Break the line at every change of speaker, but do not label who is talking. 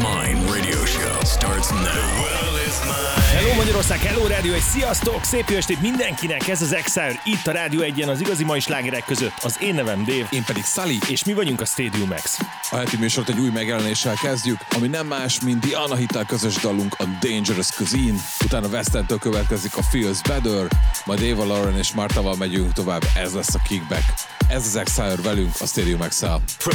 Mine radio show starts now.
Hello Magyarország, hello rádió, egy sziasztok! Szép jó estét mindenkinek, ez az Exile, itt a Rádió 1-en az igazi mai slágerek között. Az én nevem Dave.
Én pedig Sully.
És mi vagyunk a Stadium Max.
A heti műsort egy új megjelenéssel kezdjük, ami nem más, mint The Anahittal közös dalunk, a Dangerous Cuisine. Utána Westentől következik a Feels Better, majd Eva Lauren és Martával megyünk tovább, ez lesz a Kickback. Ez az Exile velünk, a Stadium Max-el.